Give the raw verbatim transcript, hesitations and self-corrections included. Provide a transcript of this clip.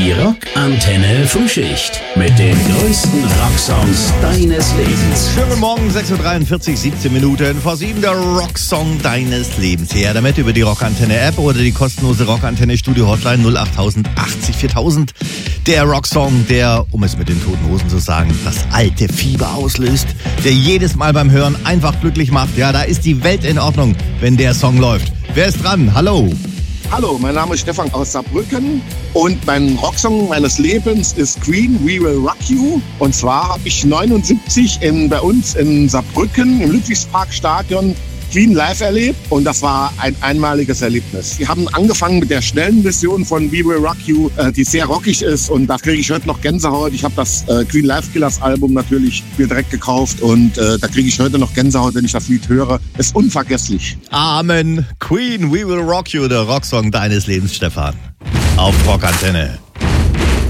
Die Rockantenne Frühschicht mit den größten Rocksongs deines Lebens. Schönen guten Morgen, sechs Uhr dreiundvierzig, siebzehn Minuten vor sieben, der Rocksong deines Lebens. Her damit über die Rockantenne-App oder die kostenlose Rockantenne-Studio-Hotline null acht null null achtzig viertausend. Der Rocksong, der, um es mit den Toten Hosen zu sagen, das alte Fieber auslöst, der jedes Mal beim Hören einfach glücklich macht. Ja, da ist die Welt in Ordnung, wenn der Song läuft. Wer ist dran? Hallo. Hallo, mein Name ist Stefan aus Saarbrücken und mein Rocksong meines Lebens ist Queen, We Will Rock You. Und zwar habe ich neunundsiebzig in, bei uns in Saarbrücken im Ludwigsparkstadion Queen live erlebt und das war ein einmaliges Erlebnis. Wir haben angefangen mit der schnellen Version von We Will Rock You, äh, die sehr rockig ist und da kriege ich heute noch Gänsehaut. Ich habe das äh, Queen Live Killers Album natürlich mir direkt gekauft und äh, da kriege ich heute noch Gänsehaut, wenn ich das Lied höre. Ist unvergesslich. Amen. Queen, We Will Rock You, der Rocksong deines Lebens, Stefan. Auf Rockantenne.